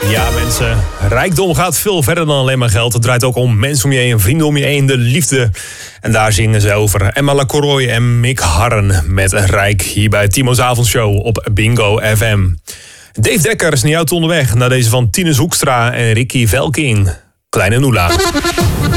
Ja, mensen, rijkdom gaat veel verder dan alleen maar geld. Het draait ook om mensen om je heen, vrienden om je heen, de liefde. En daar zingen ze over. Emma Lacroix en Mick Harren met Rijk hier bij Timo's Avondshow op Bingo FM. Dave Dekker is naar jou onderweg naar deze van Tinus Hoekstra en Ricky Velking. Kleine Noela.